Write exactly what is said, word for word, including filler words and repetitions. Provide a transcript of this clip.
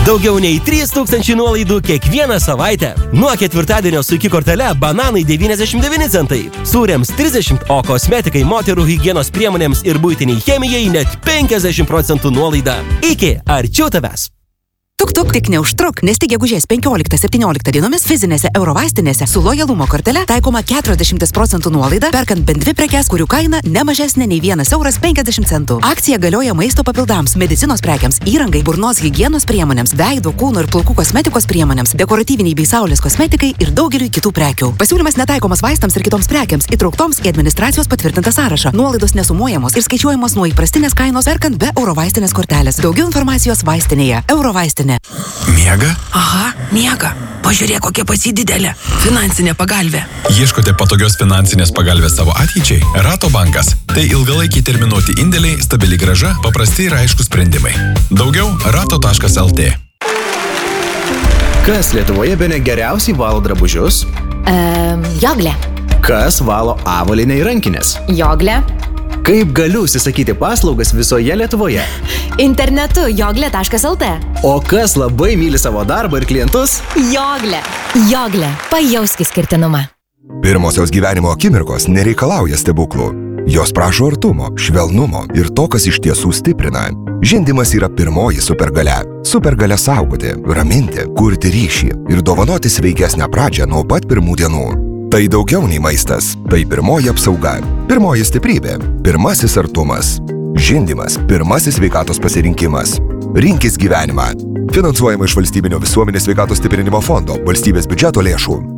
Daugiau nei trys tūkstančiai nuolaidų kiekvieną savaitę. Nuo ketvirtadienio su iki kortele bananai devyniasdešimt devyni centai, sūriams trisdešimt, o kosmetikai, moterų higienos priemonėms ir buitiniai chemijai net penkiasdešimt procentų nuolaida. Iki, arčiau tavęs. Tuk tuk tik neužtruk, nes tik gegužės penkioliktą septynioliktą dienomis fizinėse Eurovaistinėse su lojalumo kortele taikoma keturiasdešimt procentų nuolaida, perkant bent dvi prekes, kurių kaina ne mažesnė nei vienas euras penkiasdešimt centų. Akcija galioja maisto papildams, medicinos prekiams, įrangai, burnos higienos priemonėms, veido, kūno ir plaukų kosmetikos priemonėms, dekoratyviniai bei saulės kosmetikai ir daugeliui kitų prekių. Pasiūlymas netaikomas vaistams ir kitoms prekiams, įtrauktoms į administracijos patvirtintą sąrašą. Nuolaidos nesumuojamos ir skaičiuojamos nuo įprastinės kainos, perkant be Eurovaistinės kortelės. Daugiau informacijos vaistinėje. Eurovaistinė. Miega? Aha, miega. Pažiūrėk, kokia pasididelė. Finansinė pagalvė. Ieškote patogios finansinės pagalvės savo ateičiai? Rato bankas. Tai ilgalaikiai terminuoti indėliai, stabili grąža, paprasti ir aiškus sprendimai. Daugiau rato taškas el tė. Kas Lietuvoje bene geriausiai valo drabužius? Um, joglė. Kas valo avalynę ir rankinės? Joglė. Kaip galiu užsisakyti paslaugas visoje Lietuvoje? Internetu joglė taškas el tė. O kas labai myli savo darbą ir klientus? Joglė. Joglė. Pajausk išskirtinumą. Pirmosios gyvenimo akimirkos nereikalauja stebuklų. Jos prašo artumo, švelnumo ir to, kas iš tiesų stiprina. Žindymas yra pirmoji supergalia. Supergalia saugoti, raminti, kurti ryšį ir dovanoti sveikesnę pradžią nuo pat pirmų dienų. Tai daugiau nei maistas, tai pirmoji apsauga, pirmoji stiprybė, pirmasis artumas. Žindymas, pirmasis sveikatos pasirinkimas. Rinkis gyvenimą. Finansuojama iš Valstybinio visuomenės sveikatos stiprinimo fondo, valstybės biudžeto lėšų.